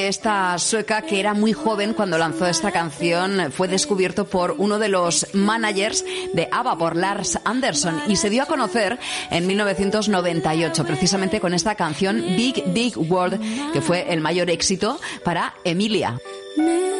Esta sueca, que era muy joven cuando lanzó esta canción, fue descubierto por uno de los managers de ABBA, por Lars Anderson, y se dio a conocer en 1998, precisamente con esta canción Big Big World, que fue el mayor éxito para Emilia.